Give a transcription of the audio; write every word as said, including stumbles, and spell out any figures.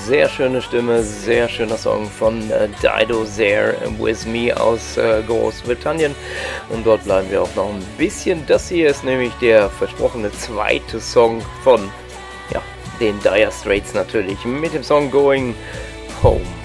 sehr schöne Stimme, sehr schöner Song von äh, Dido There With Me aus äh, Großbritannien. Und dort bleiben wir auch noch ein bisschen. Das hier ist nämlich der versprochene zweite Song von ja, den Dire Straits natürlich, mit dem Song Going Home.